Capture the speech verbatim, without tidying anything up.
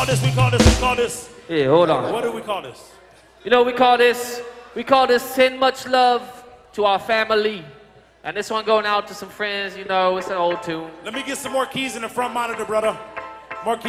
call this, we call this, we call this. Yeah, hold on. What do we call this? You know, we call this, we call this Send Much Love to Our Family. And this one going out to some friends, you know, it's an old tune. Let me get some more keys in the front monitor, brother.